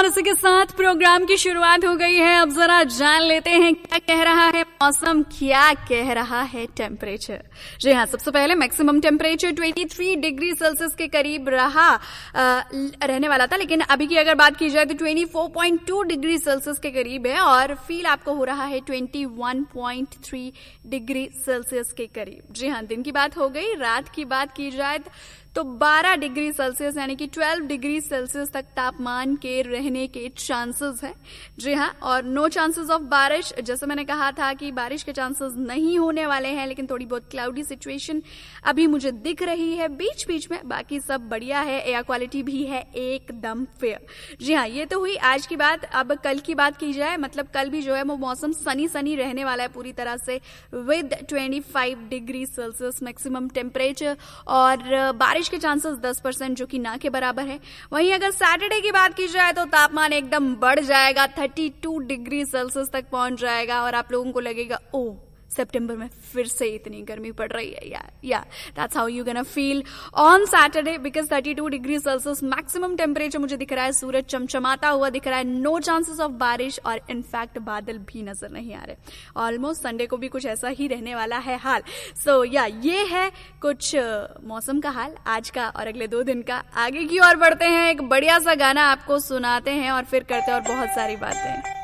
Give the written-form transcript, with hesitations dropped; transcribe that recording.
इसी के साथ प्रोग्राम की शुरुआत हो गई है। अब जरा जान लेते हैं क्या कह रहा है मौसम, क्या कह रहा है टेम्परेचर। जी हाँ, सबसे पहले मैक्सिमम टेम्परेचर 23 डिग्री सेल्सियस के करीब रहने वाला था, लेकिन अभी की अगर बात की जाए तो 24.2 डिग्री सेल्सियस के करीब है और फील आपको हो रहा है 21.3 डिग्री सेल्सियस के करीब। जी हाँ, दिन की बात हो गई। रात की बात की जाए तो 12 डिग्री सेल्सियस यानी कि 12 डिग्री सेल्सियस तक तापमान के रहने के चांसेस है। जी हाँ, और नो चांसेस ऑफ बारिश। जैसे मैंने कहा था कि बारिश के चांसेस नहीं होने वाले हैं, लेकिन थोड़ी बहुत क्लाउडी सिचुएशन अभी मुझे दिख रही है बीच बीच में। बाकी सब बढ़िया है, एयर क्वालिटी भी है एकदम फेयर। जी हाँ, ये तो हुई आज की बात। अब कल की बात की जाए, मतलब कल भी जो है वो मौसम सनी सनी रहने वाला है पूरी तरह से, with 25 degree Celsius maximum temperature और बारिश के चांसेस 10%, जो कि ना के बराबर है। वहीं अगर सैटरडे की बात की जाए तो तापमान एकदम बढ़ जाएगा, 32 डिग्री सेल्सियस तक पहुंच जाएगा और आप लोगों को लगेगा ओह, सितंबर में फिर से इतनी गर्मी पड़ रही है। या that's how you gonna feel on Saturday, because 32 degree Celsius maximum temperature मुझे दिख रहा है। सूरज चमचमाता हुआ दिख रहा है, नो चांसेस ऑफ बारिश और इनफैक्ट बादल भी नजर नहीं आ रहे। ऑलमोस्ट संडे को भी कुछ ऐसा ही रहने वाला है हाल। सो ये है कुछ मौसम का हाल आज का और अगले 2 दिन का। आगे की ओर बढ़ते हैं, एक बढ़िया सा गाना आपको सुनाते हैं और फिर करते हैं और बहुत सारी बातें।